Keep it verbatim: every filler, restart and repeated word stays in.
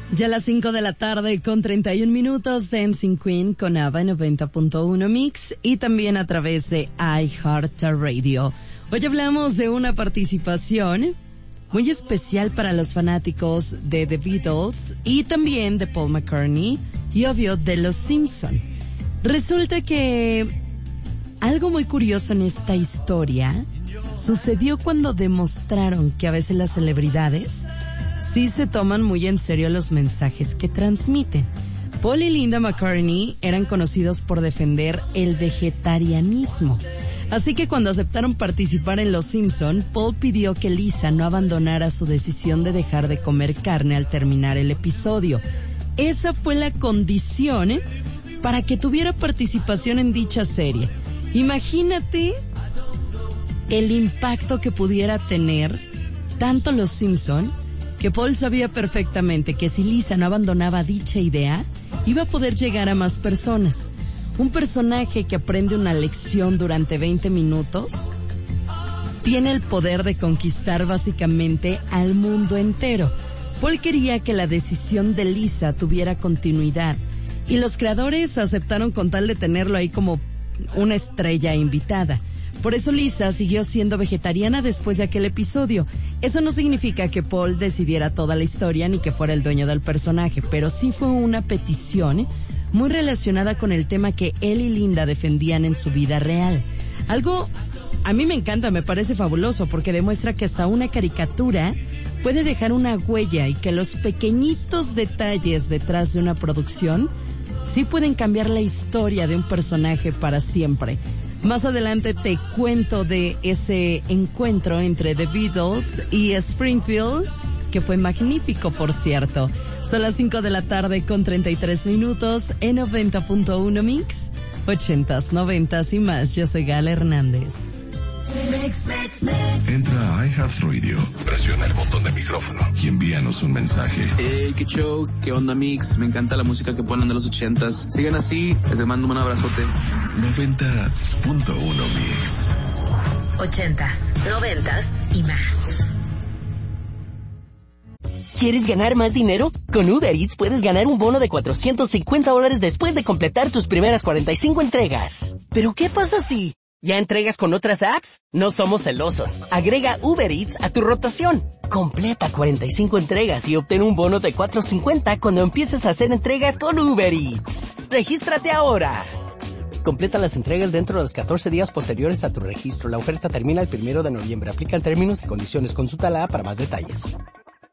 Ya a las cinco de la tarde con treinta y un minutos, Dancing Queen con ABBA noventa punto uno Mix y también a través de iHeartRadio. Hoy hablamos de una participación muy especial para los fanáticos de The Beatles y también de Paul McCartney y obvio de Los Simpson. Resulta que algo muy curioso en esta historia sucedió cuando demostraron que a veces las celebridades sí se toman muy en serio los mensajes que transmiten. Paul y Linda McCartney eran conocidos por defender el vegetarianismo. Así que cuando aceptaron participar en Los Simpson, Paul pidió que Lisa no abandonara su decisión de dejar de comer carne al terminar el episodio. Esa fue la condición, ¿eh?, para que tuviera participación en dicha serie. Imagínate el impacto que pudiera tener tanto Los Simpson, que Paul sabía perfectamente que si Lisa no abandonaba dicha idea, iba a poder llegar a más personas. Un personaje que aprende una lección durante veinte minutos tiene el poder de conquistar básicamente al mundo entero. Paul quería que la decisión de Lisa tuviera continuidad y los creadores aceptaron con tal de tenerlo ahí como una estrella invitada. Por eso Lisa siguió siendo vegetariana después de aquel episodio. Eso no significa que Paul decidiera toda la historia ni que fuera el dueño del personaje, pero sí fue una petición muy relacionada con el tema que él y Linda defendían en su vida real. Algo a mí me encanta, me parece fabuloso, porque demuestra que hasta una caricatura puede dejar una huella y que los pequeñitos detalles detrás de una producción sí pueden cambiar la historia de un personaje para siempre. Más adelante te cuento de ese encuentro entre The Beatles y Springfield, que fue magnífico, por cierto. Son las cinco de la tarde con treinta y tres minutos en noventa punto uno Mix, ochentas, noventas y más. Yo soy Gala Hernández. Entra a iHeartRadio, presiona el botón de micrófono y envíanos un mensaje. Hey, qué show, qué onda Mix, me encanta la música que ponen de los ochentas. Sigan así, les mando un abrazote. noventa punto uno Mix. Ochentas, noventas y más. ¿Quieres ganar más dinero? Con Uber Eats puedes ganar un bono de cuatrocientos cincuenta dólares después de completar tus primeras cuarenta y cinco entregas. ¿Pero qué pasa si ya entregas con otras apps? No somos celosos. Agrega Uber Eats a tu rotación. Completa cuarenta y cinco entregas y obtén un bono de cuatrocientos cincuenta cuando empieces a hacer entregas con Uber Eats. ¡Regístrate ahora! Completa las entregas dentro de los catorce días posteriores a tu registro. La oferta termina el primero de noviembre. Aplican términos y condiciones. Consulta la app para más detalles.